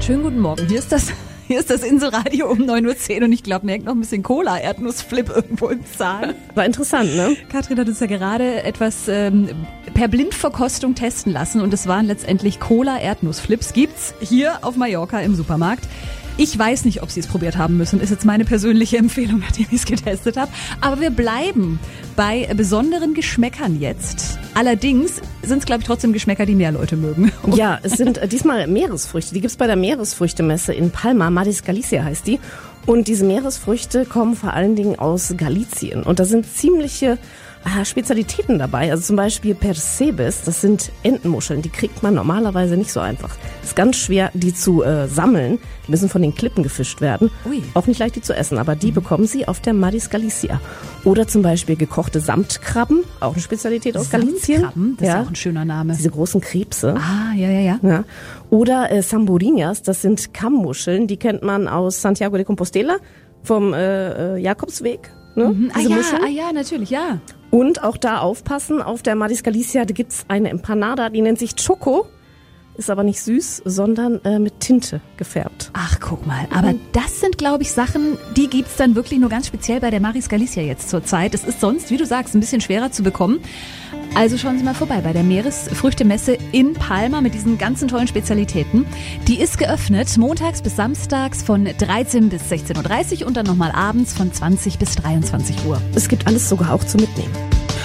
Schönen guten Morgen. Hier ist das Inselradio um 9.10 Uhr und ich glaube, mir hängt noch ein bisschen Cola-Erdnussflip irgendwo im Zahn. War interessant, ne? Katrin hat uns ja gerade etwas per Blindverkostung testen lassen und es waren letztendlich Cola-Erdnussflips. Gibt's hier auf Mallorca im Supermarkt. Ich weiß nicht, ob Sie es probiert haben müssen. Ist jetzt meine persönliche Empfehlung, nachdem ich es getestet habe. Aber wir bleiben bei besonderen Geschmäckern jetzt. Allerdings sind es, glaube ich, trotzdem Geschmäcker, die mehr Leute mögen. Ja, es sind diesmal Meeresfrüchte. Die gibt's bei der Meeresfrüchtemesse in Palma. Maris Galicia heißt die. Und diese Meeresfrüchte kommen vor allen Dingen aus Galicien. Und da sind ziemliche Spezialitäten dabei. Also zum Beispiel Percebes, das sind Entenmuscheln. Die kriegt man normalerweise nicht so einfach. Es ist ganz schwer, die zu sammeln. Die müssen von den Klippen gefischt werden. Ui. Auch nicht leicht, die zu essen, aber die bekommen Sie auf der Maris Galicia. Oder zum Beispiel gekochte Samtkrabben, auch eine Spezialität aus Galicien. Samtkrabben, das ist auch ein schöner Name. Diese großen Krebse. Ah, ja. Ja. Oder Samburinas, das sind Kammmuscheln, die kennt man aus Santiago de Compostela vom Jakobsweg. Ne? Diese Muscheln. Ja, natürlich, ja. Und auch da aufpassen, auf der Maris Galicia, da gibt's eine Empanada, die nennt sich Choco, ist aber nicht süß, sondern mit Tinte gefärbt. Ach, guck mal. Aber das sind, glaube ich, Sachen, die gibt's dann wirklich nur ganz speziell bei der Maris Galicia jetzt zur Zeit. Es ist sonst, wie du sagst, ein bisschen schwerer zu bekommen. Also schauen Sie mal vorbei bei der Meeresfrüchtemesse in Palma mit diesen ganzen tollen Spezialitäten. Die ist geöffnet montags bis samstags von 13 bis 16.30 Uhr und dann nochmal abends von 20 bis 23 Uhr. Es gibt alles sogar auch zu mitnehmen.